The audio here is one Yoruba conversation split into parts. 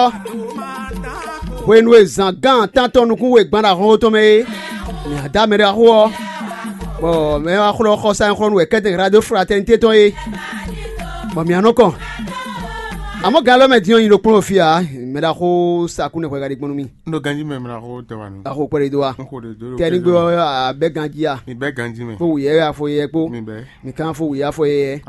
when we zangan tanto nuku we gbara ho to me ni ada mere ho bo me wa khlo kho san khon we kete radio fraternité to e bo mi anoko amo galo me dion yin profia me da ho sakune ko gadi gbonu mi ndo ganji me na ho te wanu a ho pere doa teni gbo a be ganji ya mi be ganji me fo ye ya fo ye po mi kan fo ya fo ye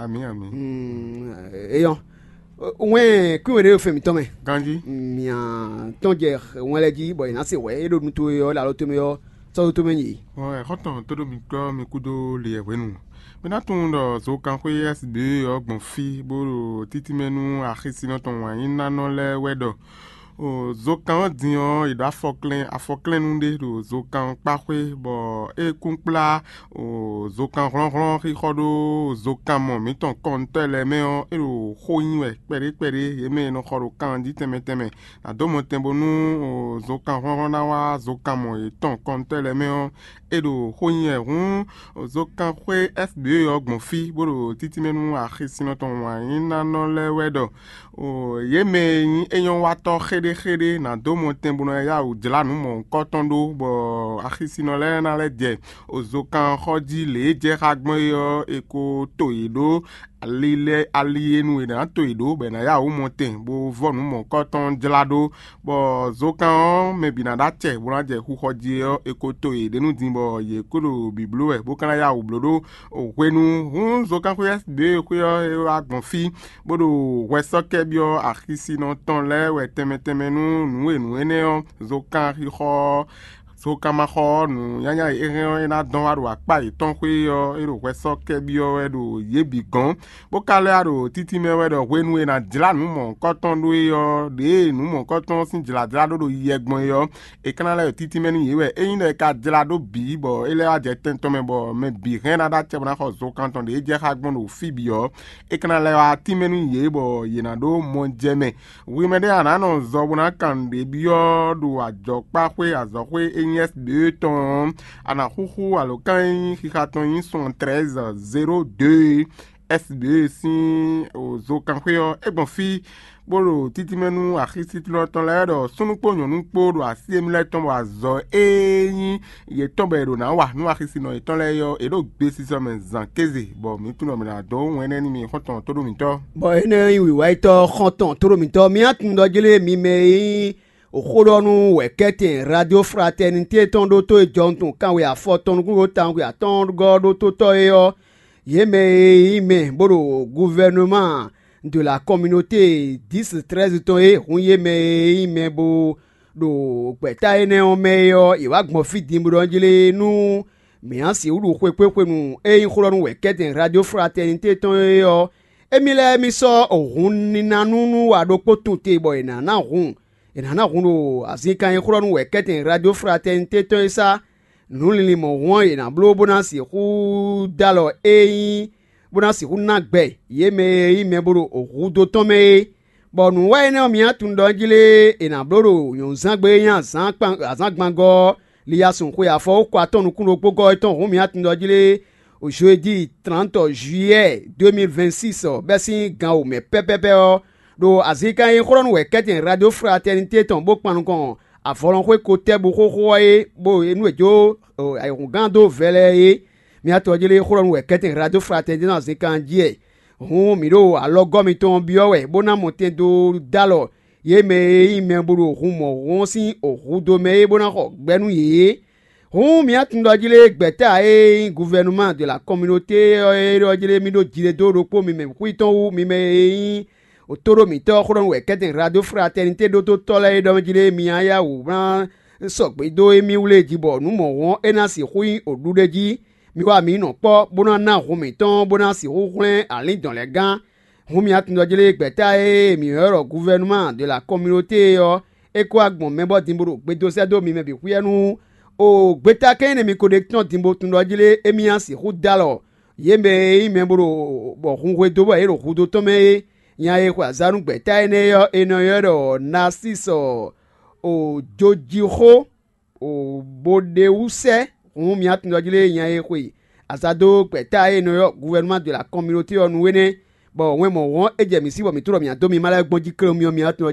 ami eyon ouais ku we fe mi to me ganji mi an tonje won le ji bo ina se we do mi to yo la lo to me yo so to me yi ouais hoton to do mi ko mi kudo le wenu mina tundo zo kan ko SB ogbon fi boro titi menu akhisi no ton wa ina no le wedo o zo kan dion ida afoklen nunde do zo kan pakwe bo e kunpla o zo kan ron ri khodo zo kan mo mi ton kontele me o e ro khoyin we pere yeme no khoro kan di teme na do mo tembo nu o zo kan ron na wa zo kan mo e ton kontele me o e ro khoyin e run o zo kan kwe SB ogbon fi boro titi menu akhisi no ton wa ina no le wedo o yeme eyon wa to khede na do mo tembo no ya u jela nu mo kotondo bo akhisi no le na le je o zo kan khoji le je ragbon yo eko toido alienu ina toido be na ya u mo ten bo vonu mo koton jelado bo zo kan me bi na da che bo na je ku khoji yo eko toide nu din bo ye kuro biblo e bo kan ya u blodo o kwenu zo kan ko SB ko yo agbon fi bodo wesoke bio akhisi no ton le we teme nu ene o zo kan ri kho so kama kho nu yanya ere na don aro apa iton kwe yo ero wesoke bio edo yebi gan bo kale aro titi mewe do wenu na dila nu mo koton do yo de nu mo koton sin dila do yegbon yo e kana le titi meni yewe eyin de ka dila do bi bo ele a je tento me bo me bi ren na da che na kho zo kanton de je hagbon do fi bi yo e kana le a ti menu ye bo ye na do mo jeme wi me de ana no zo bu na kan de bi yo do ajo pa kwe azo kwe SB ton ana huhu alokan hikaton yin son 1302 SB si o zo kan kwe e bon fi boro titi menu akhisi tlo ton la do sunu po nyonu po do asi emile ton wa zo eyin ye ton be do na wa nu akhisi no ton le yo e do gbe si so men zan keze bo mi tun no mi na do won eni mi khoton to do mi to bo ene wi wa to khoton to do mi to mi atun do jele mi me okhoronu wekete radio fraternité tondo to ejontun kan we afoton ku tan we aton godo to yo yeme ime boro gouvernement de la communauté 10-13 ton e yeme ime bo do peta ene o meyo iwa gbon fidi mbro njele nu mi ansi ulu kwekwe nu e okhoronu wekete radio fraternité ton yo emile mi so ohun ni nanunu wa do potunte bo ina na hun ina kuno azika khuronu wekete radio fraternité to isa nulili mo won ina blo bonasi ku dalo bonasi ku nagbe yeme imeburu ogudo tome bonu wa ina mi atundo jile ina bloro yonzangbe yan azangbango liasun ku ya fo ku atonu kuno gbogo iton hu mi atundo jile au jeudi 30 juillet 2026 besi gan o me pepepe o do azika yin khron we ketin radio fraternité ton bo panu kon afolon ko kote bo ko e bo enu ejo ay gando vele e mi atojele khron we ketin radio fraternité na azika ngie hu mi do alogo mi ton bio we bona monte do dalo ye me buru hu mo won si o do me bona ko gbenu ye hu mi atundojele gbeta e gouvernement de la communauté e rojele mi do jire do ro po mi me ku iton mi me otoro mi to khron we keten radio fraternité do to tole do jile mi aya wo ran so pe do emi wule jibo nu mo won enasi khuin odudeji mi wa mi no po bona na hu mi ton bona si hu khlen ali dans les gants hu mi atun do jile gbeta e mi ero gouvernement de la communauté yo e ko agbon mebo dimboro pe do se do mi me bi kuyenu o gbeta ken mi connexion dimbo tun do jile emi ansi hu dalo yembe imemboro bo hu we do ba ero hu do to me yae kwa zanu gbeta eno yo Narciso o jojiho o bodeuse mi atun jile yae kwe azado gbeta eno yo gouvernement de la communauté on wene bo wen mo won eje mi si bo mi turo mi adomi mala gbonji kro mi atun